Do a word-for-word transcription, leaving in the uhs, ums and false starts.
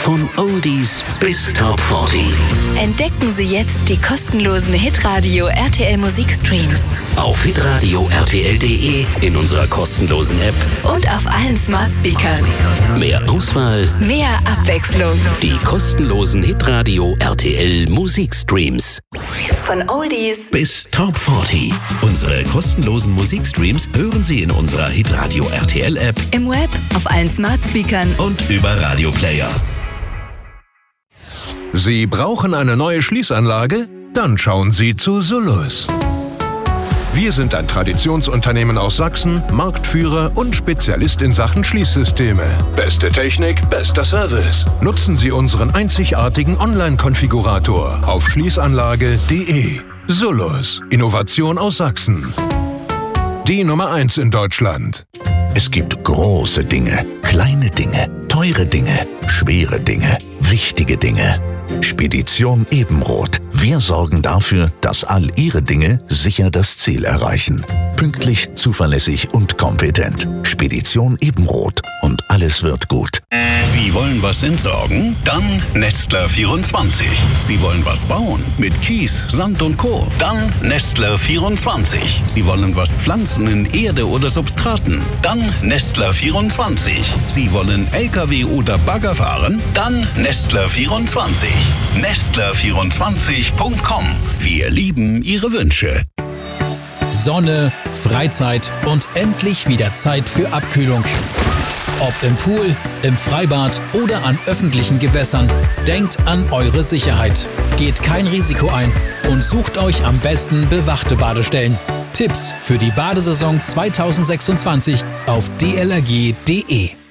Von Oldies bis Top vierzig. Entdecken Sie jetzt die kostenlosen Hitradio R T L Musikstreams. Auf hitradio r t l punkt d e, in unserer kostenlosen App und auf allen Smart Speakern. Mehr Auswahl, mehr Abwechslung. Die kostenlosen Hitradio R T L Musikstreams. Von Oldies bis Top vierzig. Unsere kostenlosen Musikstreams hören Sie in unserer Hitradio R T L App, im Web, auf allen Smart Speakern und über Radioplayer. Sie brauchen eine neue Schließanlage? Dann schauen Sie zu Solus. Wir sind ein Traditionsunternehmen aus Sachsen, Marktführer und Spezialist in Sachen Schließsysteme. Beste Technik, bester Service. Nutzen Sie unseren einzigartigen Online-Konfigurator auf schließanlage punkt de. Solus. Innovation aus Sachsen. Die Nummer eins in Deutschland. Es gibt große Dinge, kleine Dinge, teure Dinge, schwere Dinge, wichtige Dinge. Spedition Ebenroth. Wir sorgen dafür, dass all Ihre Dinge sicher das Ziel erreichen. Pünktlich, zuverlässig und kompetent. Spedition Ebenroth. Und alles wird gut. Sie wollen was entsorgen? Dann Nestler vierundzwanzig. Sie wollen was bauen? Mit Kies, Sand und Co. Dann Nestler vierundzwanzig. Sie wollen was pflanzen in Erde oder Substraten? Dann Nestler vierundzwanzig. Sie wollen L K W oder Bagger fahren? Dann Nestler vierundzwanzig. Nestler vierundzwanzig punkt com. Wir lieben Ihre Wünsche. Sonne, Freizeit und endlich wieder Zeit für Abkühlung. Ob im Pool, im Freibad oder an öffentlichen Gewässern, denkt an eure Sicherheit. Geht kein Risiko ein und sucht euch am besten bewachte Badestellen. Tipps für die Badesaison zweitausendsechsundzwanzig auf d l r g punkt d e.